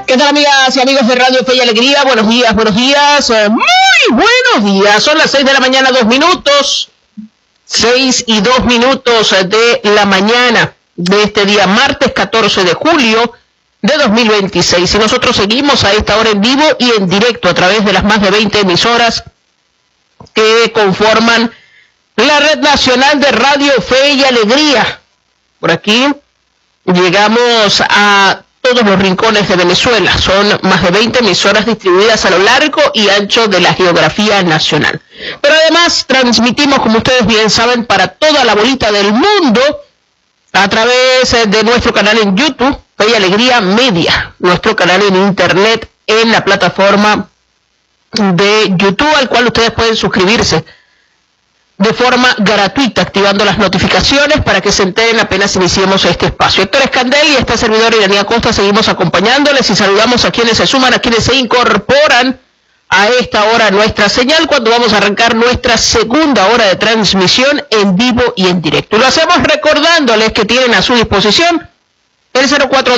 ¿Qué tal, amigas y amigos de Radio Fe y Alegría? Buenos días, muy buenos días. Son las 6 de la mañana, 2 minutos. 6 y 2 minutos de la mañana de este día, martes 14 de julio de 2026. Y nosotros seguimos a esta hora en vivo y en directo a través de las más de 20 emisoras que conforman la Red Nacional de Radio Fe y Alegría. Por aquí llegamos a todos los rincones de Venezuela. Son más de 20 emisoras distribuidas a lo largo y ancho de la geografía nacional. Pero además transmitimos, como ustedes bien saben, para toda la bolita del mundo a través de nuestro canal en YouTube, Fe y Alegría Media, nuestro canal en internet en la plataforma de YouTube, al cual ustedes pueden suscribirse de forma gratuita, activando las notificaciones para que se enteren apenas iniciemos este espacio. Héctor Escandel y esta servidora Iranía Costa seguimos acompañándoles y saludamos a quienes se suman, a quienes se incorporan a esta hora nuestra señal cuando vamos a arrancar nuestra segunda hora de transmisión en vivo y en directo. Y lo hacemos recordándoles que tienen a su disposición el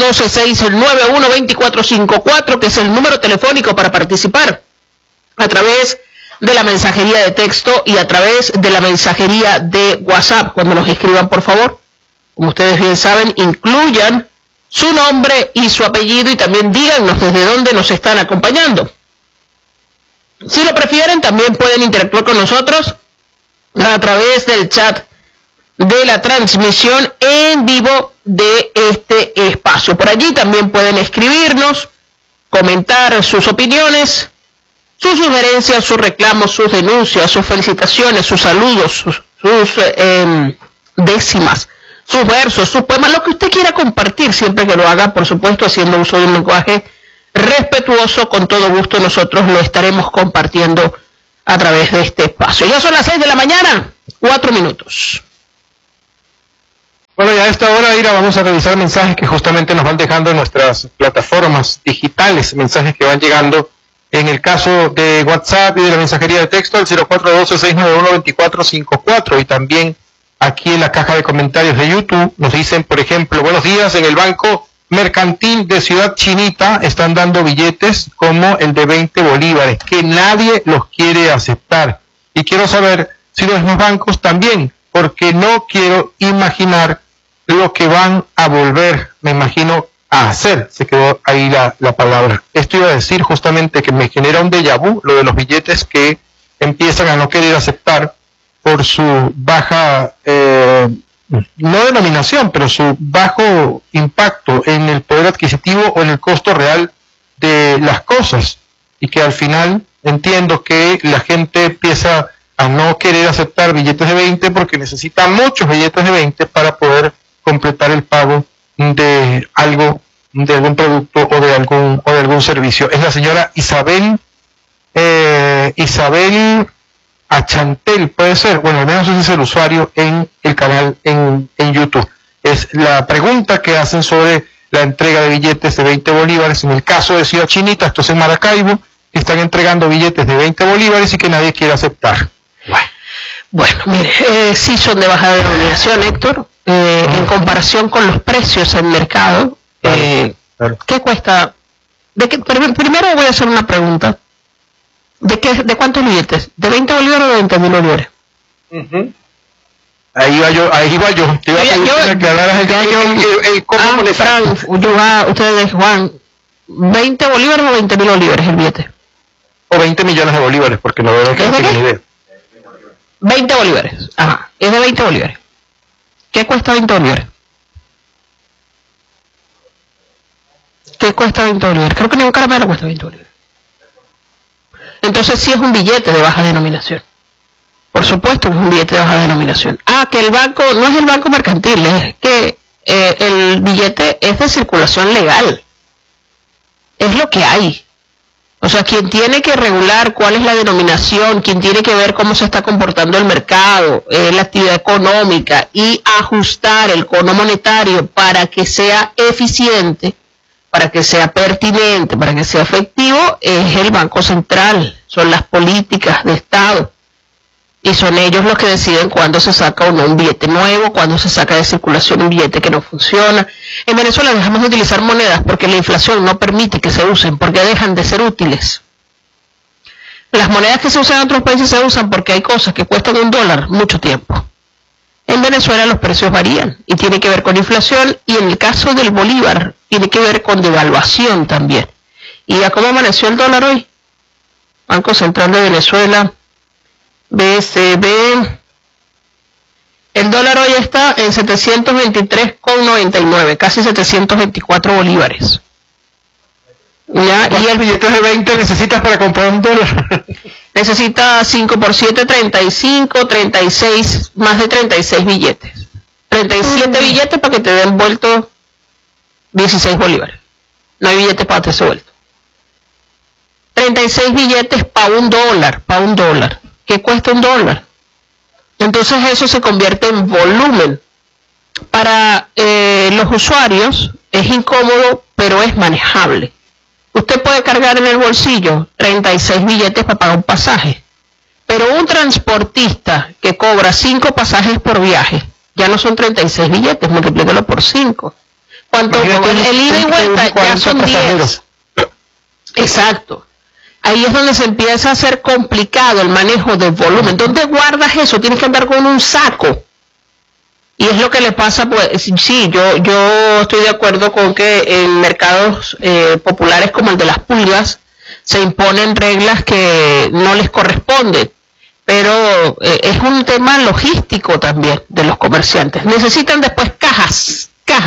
0412-691-2454, que es el número telefónico para participar a través de la mensajería de texto y a través de la mensajería de WhatsApp. Cuando nos escriban, por favor, como ustedes bien saben, incluyan su nombre y su apellido y también díganos desde dónde nos están acompañando. Si lo prefieren, también pueden interactuar con nosotros a través del chat de la transmisión en vivo de este espacio. Por allí también pueden escribirnos, comentar sus opiniones, sus sugerencias, sus reclamos, sus denuncias, sus felicitaciones, sus saludos, sus décimas, sus versos, sus poemas, lo que usted quiera compartir, siempre que lo haga, por supuesto, haciendo uso de un lenguaje respetuoso. Con todo gusto nosotros lo estaremos compartiendo a través de este espacio. Ya son las 6 de la mañana, 4 minutos. Bueno, ya a esta hora, Ira, vamos a revisar mensajes que justamente nos van dejando en nuestras plataformas digitales, mensajes que van llegando. En el caso de WhatsApp y de la mensajería de texto, al 0412-691-2454. Y también aquí en la caja de comentarios de YouTube nos dicen, por ejemplo, buenos días, en el Banco Mercantil de Ciudad Chinita están dando billetes como el de 20 bolívares, que nadie los quiere aceptar. Y quiero saber si los demás bancos también, porque no quiero imaginar lo que van a volver, me imagino, a hacer. Se quedó ahí la palabra. Esto iba a decir justamente que me genera un déjà vu, lo de los billetes que empiezan a no querer aceptar por su baja, no denominación, pero su bajo impacto en el poder adquisitivo o en el costo real de las cosas. Y que al final entiendo que la gente empieza a no querer aceptar billetes de 20 porque necesita muchos billetes de 20 para poder completar el pago de algo, de algún producto o de algún servicio. Es la señora Isabel Achantel, puede ser, bueno, al menos ese es el usuario en el canal en YouTube. Es la pregunta que hacen sobre la entrega de billetes de 20 bolívares. En el caso de Ciudad Chinita, esto es en Maracaibo, que están entregando billetes de 20 bolívares y que nadie quiere aceptar. Bueno, mire, sí son de baja denominación, Héctor. En comparación con los precios en mercado, claro. ¿Qué cuesta? Primero voy a hacer una pregunta. ¿De cuántos billetes? ¿De 20 bolívares o de 20.000 bolívares? Uh-huh. Ahí va yo. Te iba a pedir que aclararas cómo monetario. Ustedes, Juan, ¿20 bolívares o 20.000 bolívares el billete? O 20 millones de bolívares, porque la verdad es que no tengo ni idea. 20 bolívares. Ajá, es de 20 bolívares. ¿Qué cuesta 20 bolívares? ¿Qué cuesta 20 bolívares? Creo que ni un caramelo cuesta 20 bolívares. Entonces sí es un billete de baja denominación. Por supuesto que es un billete de baja denominación. Que el banco, no es el banco mercantil, es que el billete es de circulación legal. Es lo que hay. O sea, quien tiene que regular cuál es la denominación, quien tiene que ver cómo se está comportando el mercado, la actividad económica y ajustar el cono monetario para que sea eficiente, para que sea pertinente, para que sea efectivo, es el Banco Central, son las políticas de Estado. Y son ellos los que deciden cuándo se saca o no un billete nuevo, cuándo se saca de circulación un billete que no funciona. En Venezuela dejamos de utilizar monedas porque la inflación no permite que se usen, porque dejan de ser útiles. Las monedas que se usan en otros países se usan porque hay cosas que cuestan $1 mucho tiempo. En Venezuela los precios varían y tiene que ver con inflación, y en el caso del bolívar tiene que ver con devaluación también. ¿Y a cómo amaneció el dólar hoy? Banco Central de Venezuela, BCB, el dólar hoy está en 723,99, casi 724 bolívares. ¿Ya? ¿Y el billete de 20 necesitas para comprar un dólar? Necesita 5 por 7, 35, 36, más de 36 billetes. 37 billetes para que te den vuelto 16 bolívares. No hay billetes para te vuelto. 36 billetes para un dólar, ¿Qué cuesta $1? Entonces eso se convierte en volumen. Para los usuarios es incómodo, pero es manejable. Usted puede cargar en el bolsillo 36 billetes para pagar un pasaje, pero un transportista que cobra 5 pasajes por viaje, ya no son 36 billetes, multiplícalo por 5. ¿Cuánto? El ida y vuelta ya son 10. Exacto. Ahí es donde se empieza a hacer complicado el manejo del volumen. ¿Dónde guardas eso? Tienes que andar con un saco. Y es lo que le pasa, pues, sí, yo estoy de acuerdo con que en mercados populares como el de las pulgas se imponen reglas que no les corresponden. Pero es un tema logístico también de los comerciantes. Necesitan después cajas,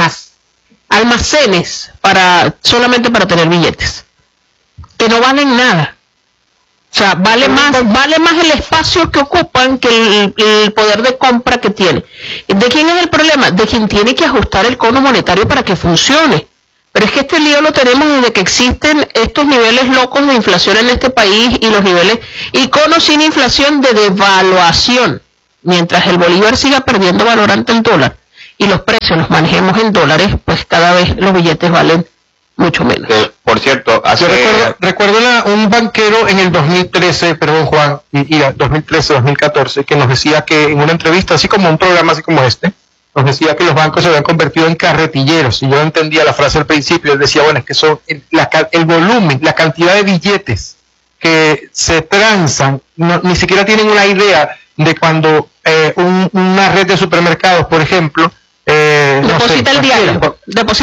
almacenes solamente para tener billetes, que no valen nada. O sea, vale más el espacio que ocupan que el poder de compra que tiene. ¿De quién es el problema? De quien tiene que ajustar el cono monetario para que funcione. Pero es que este lío lo tenemos desde que existen estos niveles locos de inflación en este país, y los niveles, y conos sin inflación de devaluación. Mientras el bolívar siga perdiendo valor ante el dólar y los precios los manejemos en dólares, pues cada vez los billetes valen mucho menos. Por cierto, yo recuerdo un banquero en el 2013, perdón Juan, y 2013-2014, que nos decía que en una entrevista, así como un programa así como este, nos decía que los bancos se habían convertido en carretilleros, y yo no entendía la frase al principio. Él decía, bueno, es que son el volumen, la cantidad de billetes que se transan, ni siquiera tienen una idea de cuando una red de supermercados, por ejemplo, deposita el diario.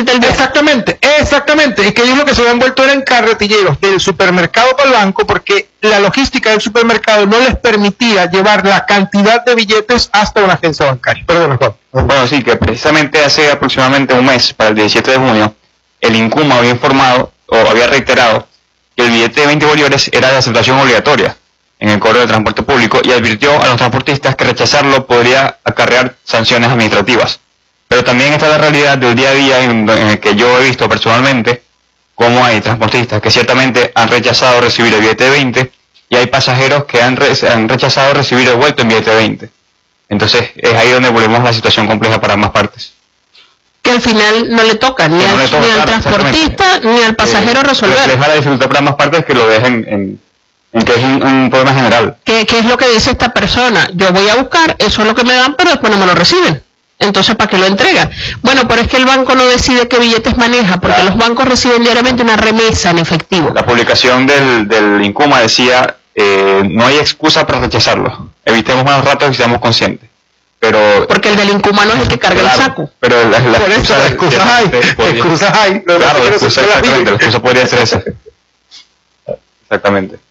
Exactamente, es que ellos lo que se habían vuelto eran carretilleros del supermercado para el banco, porque la logística del supermercado no les permitía llevar la cantidad de billetes hasta una agencia bancaria. Perdón, Juan. Bueno, sí, que precisamente hace aproximadamente un mes, para el 17 de junio, el INCUMA había informado, o había reiterado, que el billete de 20 bolívares era de aceptación obligatoria en el cobro de transporte público, y advirtió a los transportistas que rechazarlo podría acarrear sanciones administrativas. Pero también está la realidad del día a día en el que yo he visto personalmente cómo hay transportistas que ciertamente han rechazado recibir el billete de 20, y hay pasajeros que han rechazado recibir el vuelto en billete de 20. Entonces es ahí donde volvemos a la situación compleja para ambas partes. Que al final no le toca ni al transportista ni al pasajero resolver. Les va a dificultar para ambas partes que lo dejen en que es un problema general. ¿Qué es lo que dice esta persona? Yo voy a buscar, eso es lo que me dan, pero después no me lo reciben. Entonces, ¿para qué lo entregan? Bueno, pero es que el banco no decide qué billetes maneja, porque los bancos reciben diariamente una remesa en efectivo. La publicación del INCUMA decía, no hay excusa para rechazarlo. Evitemos malos ratos y seamos conscientes. Pero porque el del INCUMA no es el que carga el saco. Pero las excusas hay. Claro, la excusa podría ser esa. Exactamente.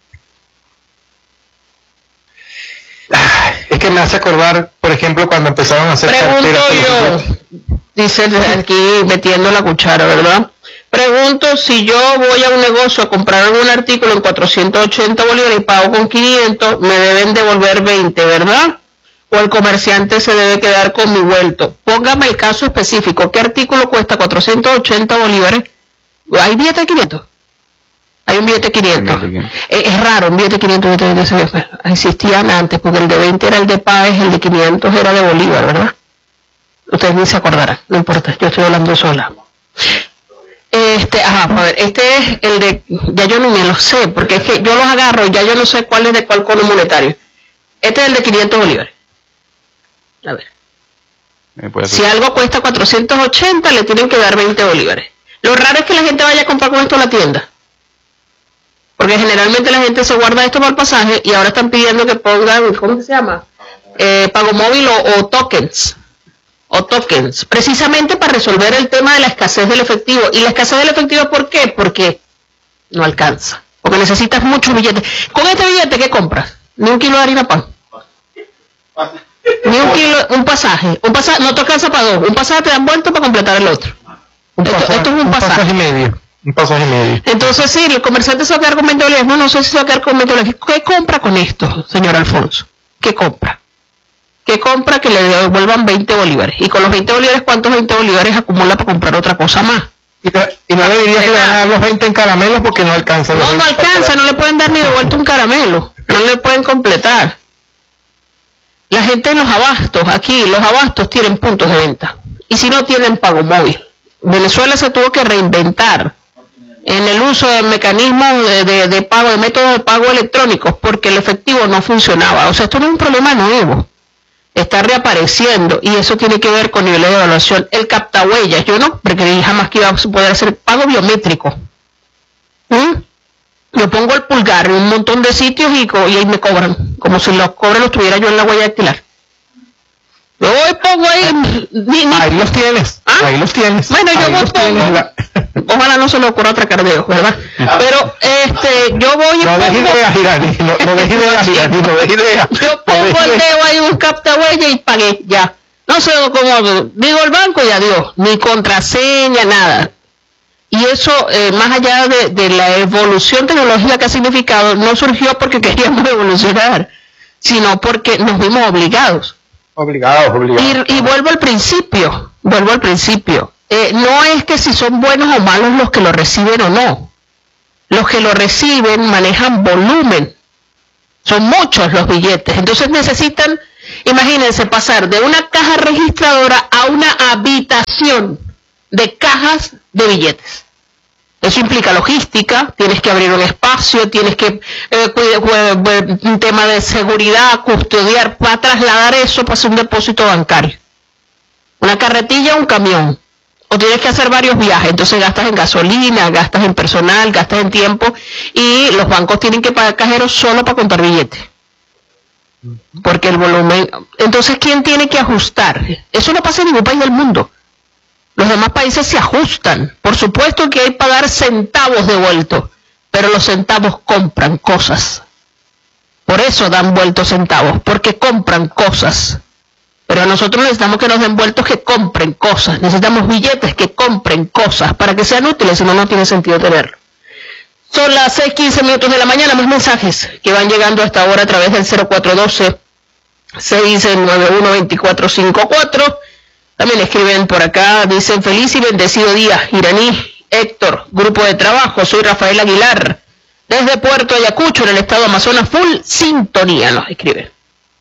Es que me hace acordar, por ejemplo, cuando empezaron a hacer carteras. Pregunto yo, dice aquí metiendo la cuchara, ¿verdad? Pregunto, si yo voy a un negocio a comprar algún artículo en 480 bolívares y pago con 500, me deben devolver 20, ¿verdad? O el comerciante se debe quedar con mi vuelto. Póngame el caso específico. ¿Qué artículo cuesta 480 bolívares? ¿Hay billete de 500? Hay un billete de 500. Es raro, un billete de 500 existían antes, porque el de 20 era el de Páez, el de 500 era de Bolívar, ¿verdad? Ustedes ni se acordarán, no importa, yo estoy hablando sola. A ver, este es el de, ya yo no me lo sé, porque es que yo los agarro y ya yo no sé cuál es de cuál cono monetario. Este es el de 500 bolívares. A ver. Si algo cuesta 480, le tienen que dar 20 bolívares. Lo raro es que la gente vaya a comprar con esto a la tienda. Porque generalmente la gente se guarda esto para el pasaje y ahora están pidiendo que pongan, ¿cómo se llama? Pago móvil o tokens. O tokens. Precisamente para resolver el tema de la escasez del efectivo. ¿Y la escasez del efectivo por qué? Porque no alcanza. Porque necesitas muchos billetes. Con este billete, ¿qué compras? Ni un kilo de harina pan. Ni un kilo, un pasaje no te alcanza para dos, un pasaje te dan vuelto para completar el otro. Esto es un pasaje. Un pasaje y medio. Entonces sí, el comerciante se va a quedar con 20 bolívares, no sé si se va a quedar con 20 bolívares. ¿Qué compra con esto, señor Alfonso? ¿Qué compra? ¿Qué compra que le devuelvan 20 bolívares? Y con los 20 bolívares, ¿cuántos 20 bolívares acumula para comprar otra cosa más? Y no le diría que le van a dar los 20 en caramelos porque no alcanza. No alcanza, no le pueden dar ni de vuelta un caramelo, no le pueden completar. La gente en los abastos, aquí los abastos tienen puntos de venta y si no tienen pago móvil. Venezuela se tuvo que reinventar en el uso de mecanismos de pago, de métodos de pago electrónicos, porque el efectivo no funcionaba. O sea, esto no es un problema nuevo, está reapareciendo y eso tiene que ver con niveles de evaluación. El captahuellas, yo no creí jamás que iba a poder hacer pago biométrico. Yo pongo el pulgar en un montón de sitios y ahí me cobran, como si los cobres los tuviera yo en la huella dactilar. Yo voy, pongo ahí... Ahí los tienes, ahí los tienes. Bueno, yo voy, pongo... Ojalá no se le ocurra atracar dedos, ¿verdad? Pero, yo voy y no dejes ideas, Girani, no dejes ideas, Girani, no dejes ideas. Yo pongo el dedo ahí, un captahuella y pagué, ya. No sé cómo, digo el banco y adiós, ni contraseña, nada. Y eso, más allá de la evolución tecnológica que ha significado, no surgió porque queríamos evolucionar, sino porque nos vimos obligados. Obligados. Y vuelvo al principio. No es que si son buenos o malos los que lo reciben o no. Los que lo reciben manejan volumen. Son muchos los billetes. Entonces necesitan, imagínense, pasar de una caja registradora a una habitación de cajas de billetes. Eso implica logística, tienes que abrir un espacio, tienes que un tema de seguridad, custodiar, para trasladar eso para hacer un depósito bancario. Una carretilla o un camión. O tienes que hacer varios viajes, entonces gastas en gasolina, gastas en personal, gastas en tiempo y los bancos tienen que pagar cajeros solo para contar billetes. Porque el volumen... Entonces, ¿quién tiene que ajustar? Eso no pasa en ningún país del mundo. Los demás países se ajustan. Por supuesto que hay que pagar centavos de vuelto, pero los centavos compran cosas. Por eso dan vueltos centavos, porque compran cosas. Pero nosotros necesitamos que nos den vueltos que compren cosas. Necesitamos billetes que compren cosas para que sean útiles, si no, no tiene sentido tenerlo. Son las 6:15 de la mañana, más mensajes que van llegando a esta hora a través del 0412-691-2454. También escriben por acá, dicen feliz y bendecido día, Iraní, Héctor, grupo de trabajo, soy Rafael Aguilar, desde Puerto Ayacucho, en el estado de Amazonas, full sintonía, nos escriben.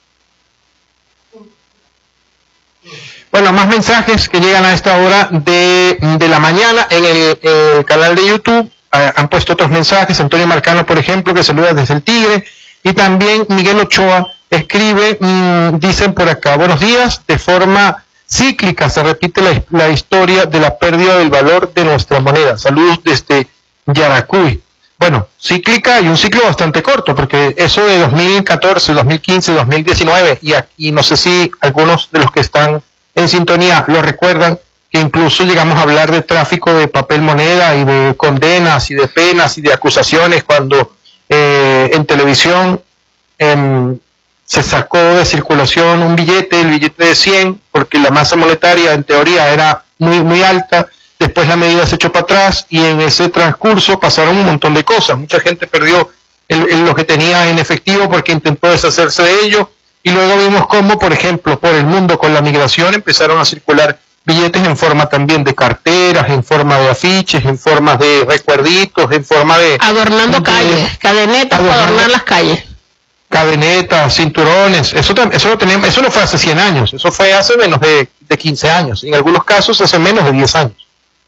Bueno, más mensajes que llegan a esta hora de la mañana en el canal de YouTube. Han puesto otros mensajes, Antonio Marcano, por ejemplo, que saluda desde el Tigre, y también Miguel Ochoa escribe, dicen por acá, buenos días, de forma cíclica se repite la historia de la pérdida del valor de nuestra moneda. Saludos desde Yaracuy. Bueno, cíclica y un ciclo bastante corto, porque eso de 2014, 2015, 2019, y aquí no sé si algunos de los que están en sintonía lo recuerdan, que incluso llegamos a hablar de tráfico de papel moneda y de condenas y de penas y de acusaciones cuando en televisión se sacó de circulación un billete, el billete de 100, porque la masa monetaria en teoría era muy alta. Después la medida se echó para atrás y en ese transcurso pasaron un montón de cosas. Mucha gente perdió lo que tenía en efectivo porque intentó deshacerse de ello, y luego vimos cómo, por ejemplo, por el mundo con la migración empezaron a circular billetes en forma también de carteras, en forma de afiches, en forma de recuerditos, en forma de... Adornando calles, cadenetas para adornar las calles. Cadenetas, cinturones, eso lo tenemos, eso no fue hace 100 años, eso fue hace menos de 15 años, en algunos casos hace menos de 10 años.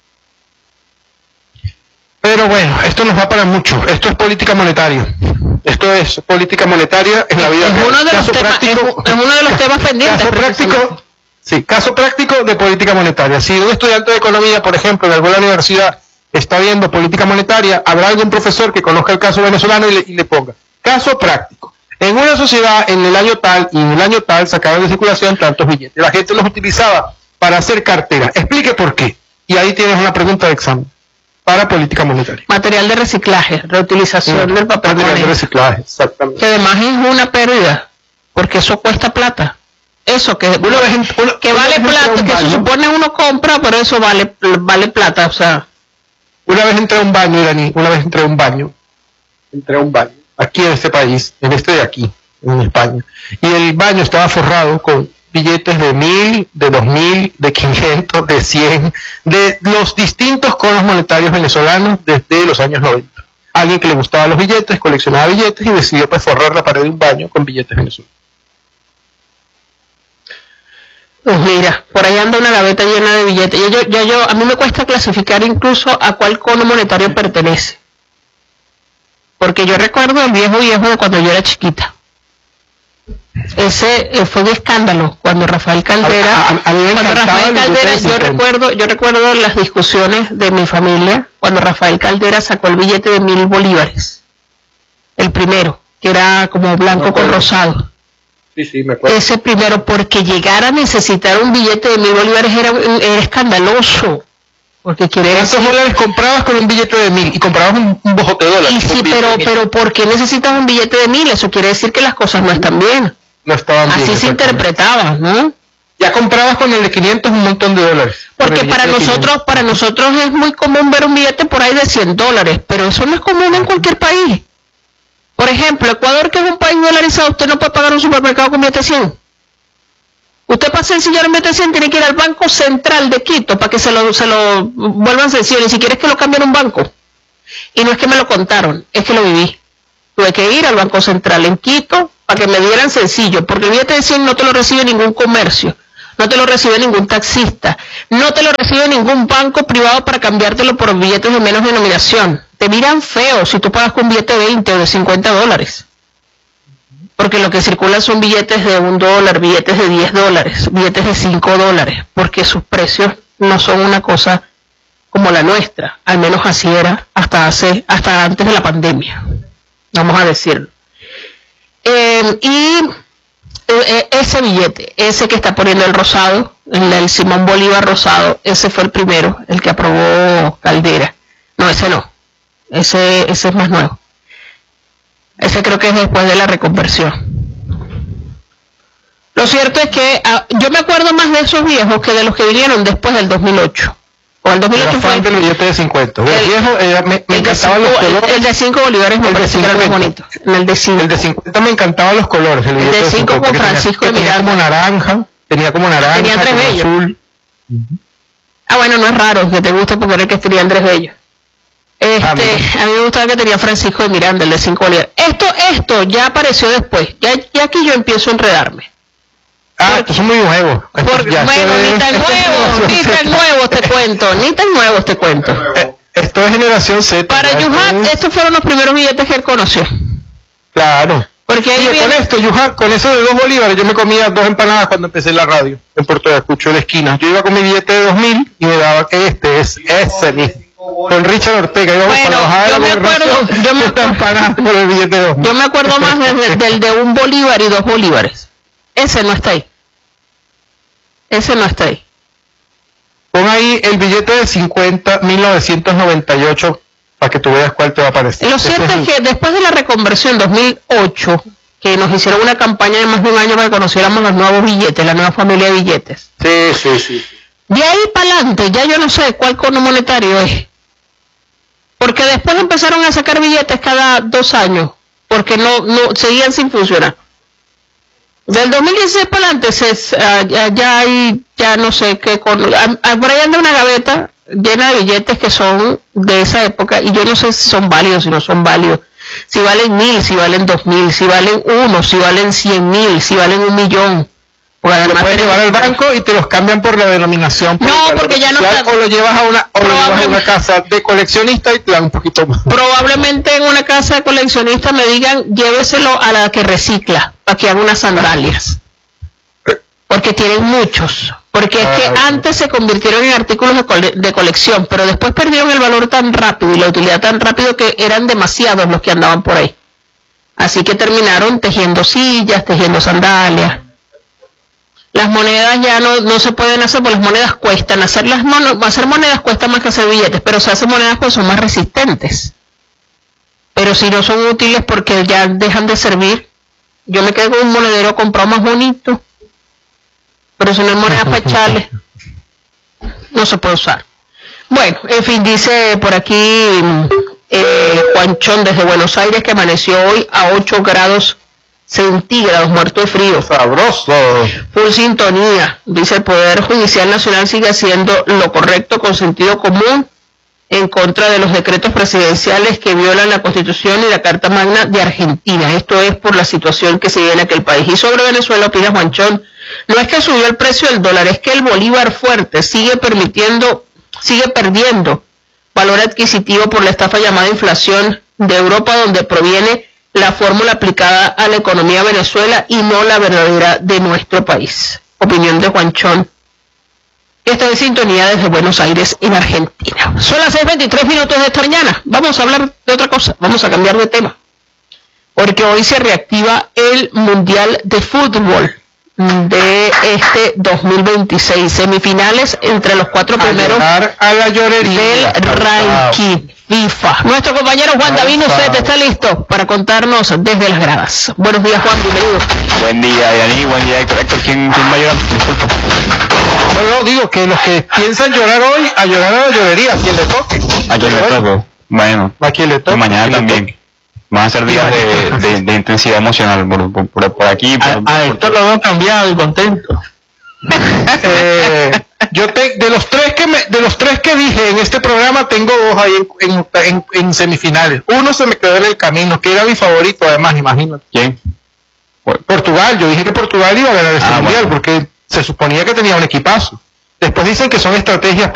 Pero bueno, esto nos va para mucho, esto es política monetaria, esto es política monetaria en la vida Es real. uno de los Caso temas, práctico- es uno de los temas pendientes. Caso práctico, sí, caso práctico de política monetaria. Si un estudiante de economía, por ejemplo, de alguna universidad está viendo política monetaria, habrá algún profesor que conozca el caso venezolano y le ponga caso práctico. En una sociedad, en el año tal y en el año tal, sacaban de circulación tantos billetes. La gente los utilizaba para hacer cartera. Explique por qué. Y ahí tienes una pregunta de examen para política monetaria. Material de reciclaje, reutilización del papel Material de moneda, reciclaje, exactamente. que además es una pérdida, porque eso cuesta plata. Eso que Una vez que una vale vez entré a plata, un que se baño, supone uno compra, pero eso vale plata, o sea, Una vez entré a un baño, Irani, entré a un baño, aquí en este país, en este de aquí, en España, y el baño estaba forrado con billetes de 1.000, de 2.000, de 500, de 100, de los distintos conos monetarios venezolanos desde los años 90. Alguien que le gustaban los billetes, coleccionaba billetes y decidió pues forrar la pared de un baño con billetes venezolanos. pues mira, por ahí anda una gaveta llena de billetes. A mí me cuesta clasificar incluso a cuál cono monetario pertenece. Porque yo recuerdo el viejo de cuando yo era chiquita. Ese fue un escándalo cuando Rafael Caldera, A mí me encantaba el billete de 50. yo recuerdo las discusiones de mi familia cuando Rafael Caldera sacó el billete de 1.000 bolívares. El primero, que era como blanco con rosado. Sí, me acuerdo. Ese primero, porque llegar a necesitar un billete de 1.000 bolívares era escandaloso. Porque quiere ¿Cuántos decir... dólares comprabas con un billete de 1.000? Y comprabas un bojote de dólares. Y sí, pero ¿por qué necesitas un billete de 1.000? Eso quiere decir que las cosas no están bien. No estaban bien. Así se exactamente. interpretaba, ¿no? Ya comprabas con el de 500 un montón de dólares. Porque Con el para billete de 500. nosotros es muy común ver un billete por ahí de $100, pero eso no es común en cualquier país. Por ejemplo, Ecuador, que es un país dolarizado, usted no puede pagar un supermercado con billete 100. Usted para sencillar un billete de 100 tiene que ir al Banco Central de Quito para que se lo vuelvan sencillo, ni siquiera es que lo cambien a un banco. Y no es que me lo contaron, es que lo viví. Tuve que ir al Banco Central en Quito para que me dieran sencillo, porque el billete de 100 no te lo recibe ningún comercio, no te lo recibe ningún taxista, no te lo recibe ningún banco privado para cambiártelo por billetes de menos denominación. Te miran feo si tú pagas con un billete de 20 o de $50. Porque lo que circula son billetes de $1, billetes de $10, billetes de $5, porque sus precios no son una cosa como la nuestra, al menos así era hasta antes de la pandemia, vamos a decirlo. Ese billete, ese que está poniendo el rosado, el Simón Bolívar rosado, ese fue el primero, el que aprobó Caldera. No, ese no, ese es más nuevo. Ese creo que es después de la reconversión. Lo cierto es que yo me acuerdo más de esos viejos que de los que vinieron después del 2008. O el 2008 Era fue fan del billete de 50. El viejo, me encantaban los colores. el de 5 bolívares me El de parece que era más 50. bonito. El de 5. El de 50 me encantaban los colores. El billete de de 5 con 50, que Francisco de tenía como Miranda. naranja. Tenía Andrés Bello. azul. Ah, bueno, no es raro que te guste porque era el que tenía Andrés Bello. mira. A mí me gustaba que tenía Francisco de Miranda, el de 5 bolívares. Esto ya apareció después. Ya aquí yo empiezo a enredarme. Estos son muy nuevos. Ni tan nuevos te cuento. Esto es generación Z. Para ya, Yuhat, estos fueron los primeros billetes que él conoció. Claro. Porque ahí Mire, con viene, esto, Yuhat, con eso de 2 bolívares, yo me comía 2 empanadas cuando empecé la radio en Puerto Ayacucho, en la esquina. Yo iba con mi billete de 2.000 y me daba ese mismo. Con Richard Ortega, íbamos Bueno, para la bajada de yo la me acuerdo- gobernación, yo me- una empanada por el billete de 2.000. yo me acuerdo más del de 1 bolívar y 2 bolívares. Ese no está ahí. Pon ahí el billete de 50, 1998, para que tú veas cuál te va a aparecer. Lo cierto es que después de la reconversión 2008, que nos hicieron una campaña de más de un año para que conociéramos los nuevos billetes, la nueva familia de billetes. Sí. De ahí para adelante, ya yo no sé cuál cono monetario es. Porque después empezaron a sacar billetes cada 2 años, porque no seguían sin funcionar. Del 2016 para adelante, ya no sé qué cono. Por ahí anda una gaveta llena de billetes que son de esa época, y yo no sé si son válidos, si no son válidos. Si valen 1.000, si valen 2.000, si valen 1, si valen 100.000, si valen 1.000.000. Porque Lo además puedes llevar al banco y te los cambian por la denominación. No, porque ya no social, está- o lo llevas a una casa de coleccionista y te dan un poquito más. Probablemente en una casa de coleccionista me digan, lléveselo a la que recicla, para que haga unas sandalias. Porque tienen muchos. Porque es que antes se convirtieron en artículos de colección, pero después perdieron el valor tan rápido y la utilidad tan rápido que eran demasiados los que andaban por ahí. Así que terminaron tejiendo sillas, tejiendo sandalias. Las monedas ya no se pueden hacer, porque las monedas cuestan. Hacer monedas cuesta más que hacer billetes, pero se hacen monedas pues son más resistentes. Pero si no son útiles porque ya dejan de servir, yo me quedo con un monedero comprado más bonito, pero si no hay monedas para echarle, no se puede usar. Bueno, en fin, dice por aquí Juanchón desde Buenos Aires que amaneció hoy a 8 grados centígrados, muerto de frío. Sabroso. Full sintonía. Dice el Poder Judicial Nacional sigue haciendo lo correcto con sentido común en contra de los decretos presidenciales que violan la Constitución y la Carta Magna de Argentina. Esto es por la situación que se vive en aquel país. Y sobre Venezuela, opina Juanchón, no es que subió el precio del dólar, es que el bolívar fuerte sigue perdiendo valor adquisitivo por la estafa llamada inflación de Europa, donde proviene la fórmula aplicada a la economía de Venezuela y no la verdadera de nuestro país. Opinión de Juanchón. Está en sintonía desde Buenos Aires, en Argentina. Son las 6:23 de esta mañana. Vamos a hablar de otra cosa, vamos a cambiar de tema. Porque hoy se reactiva el Mundial de Fútbol de este 2026. Semifinales entre los 4 primeros A la llorería del ranking FIFA. Nuestro compañero Juan David Nucet está listo para contarnos desde las gradas. Buenos días, Juan, bienvenido. Buen día, Yani, buen día, Héctor. ¿Quién va a llorar? Disculpa. Bueno, digo que los que piensan llorar hoy, a llorar a la llorería, a quien le toque. ¿A quién le toco? Bueno, A quien le toque. mañana también. Van a ser días de intensidad emocional por aquí. A Héctor lo veo cambiado y contento. De los tres que dije en este programa, tengo 2 ahí en semifinales. Uno se me quedó en el camino, que era mi favorito además, imagínate. ¿Quién? Portugal. Yo dije que Portugal iba a ganar este mundial, bueno. porque se suponía que tenía un equipazo. Después dicen que son estrategias